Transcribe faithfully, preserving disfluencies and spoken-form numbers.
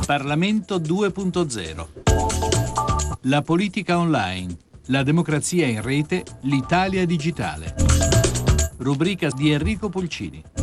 Parlamento due punto zero. La politica online, la democrazia in rete, l'Italia digitale. Rubrica di Enrico Pulcini.